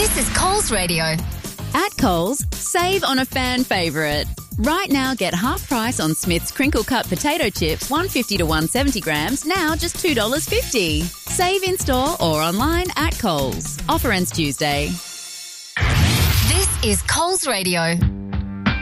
This is Coles Radio. At Coles, save on a fan favourite. Right now, get half price on Smith's crinkle cut potato chips, 150 to 170 grams, now just $2.50. Save in store or online at Coles. Offer ends Tuesday. This is Coles Radio.